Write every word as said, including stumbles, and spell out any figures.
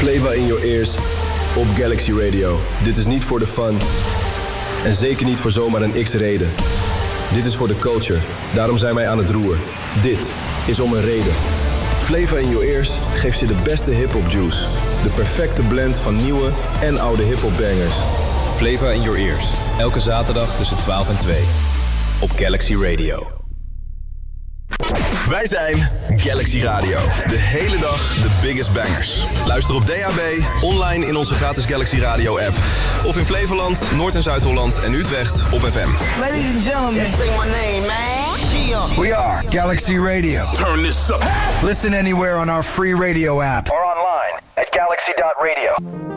Flavor in your ears op Galaxy Radio. Dit is niet voor de fun. En zeker niet voor zomaar een X-reden. Dit is voor de culture. Daarom zijn wij aan het roer. Dit is om een reden. Flavor in your ears geeft je de beste hip-hop juice. De perfecte blend van nieuwe en oude hip-hop bangers. Flavor in your ears. Elke zaterdag tussen twaalf en twee. Op Galaxy Radio. Wij zijn Galaxy Radio. De hele dag de biggest bangers. Luister op D A B, online in onze gratis Galaxy Radio app. Of in Flevoland, Noord- en Zuid-Holland en Utrecht op F M. Ladies and gentlemen, say my name, man. We are Galaxy Radio. Turn this up. Listen anywhere on our free radio app. Or online at galaxy dot radio.